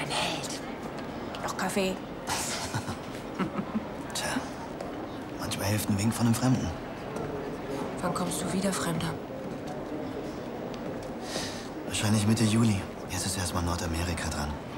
Ein Held. Noch Kaffee? Tja, manchmal hilft ein Wink von einem Fremden. Wann kommst du wieder, Fremder? Wahrscheinlich Mitte Juli. Jetzt ist erstmal Nordamerika dran.